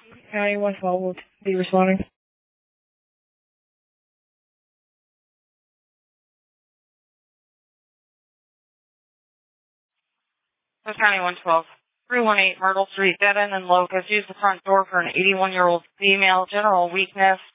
County 112 will be responding. County 112. 318 Myrtle Street, dead end and locust. Use the front door for an 81-year-old female. General weakness.